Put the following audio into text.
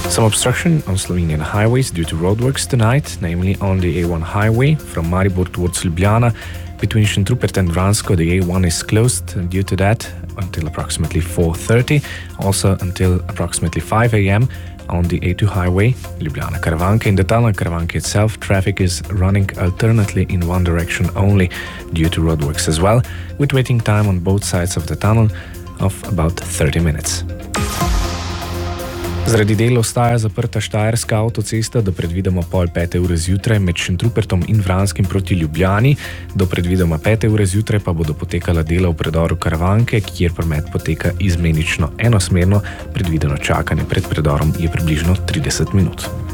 Some obstruction on Slovenian highways due to roadworks tonight, namely on the A1 highway from Maribor towards Ljubljana. Between Šentrupert and Vransko, the A1 is closed due to that until approximately 4:30. Also until approximately 5 a.m. on the A2 highway, Ljubljana-Karavanke. In the tunnel Karavanke itself, traffic is running alternately in one direction only due to roadworks as well, with waiting time on both sides of the tunnel of about 30 minutes. Zaradi dela ostaja zaprta Štajerska avtocesta do predvidoma 4:30 zjutraj med Šentrupertom in Vranskim proti Ljubljani. Do predvidoma 5:00 zjutraj pa bodo potekala dela v predoru Karavanke, kjer promet poteka izmenično enosmerno. Predvideno čakanje pred predorom je približno 30 minut.